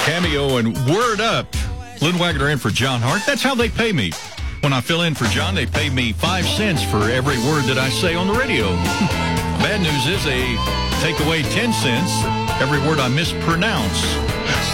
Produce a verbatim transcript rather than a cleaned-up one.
Cameo and Word Up. Lynn Wagner in for John Hart. That's how they pay me. When I fill in for John, they pay me five cents for every word that I say on the radio. Bad news is they take away ten cents every word I mispronounce.